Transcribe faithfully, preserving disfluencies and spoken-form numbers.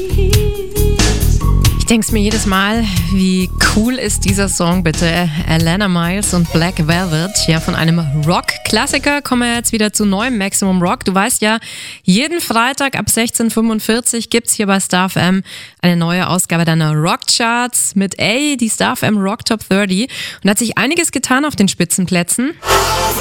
Ich denke mir jedes Mal, wie cool ist dieser Song bitte? Alana Miles und Black Velvet. Ja, von einem Rock-Klassiker kommen wir jetzt wieder zu neuem Maximum Rock. Du weißt ja, jeden Freitag ab sechzehn Uhr fünfundvierzig gibt's hier bei Star F M eine neue Ausgabe deiner Rockcharts mit A, die Star F M Rock Top dreißig. Und da hat sich einiges getan auf den Spitzenplätzen.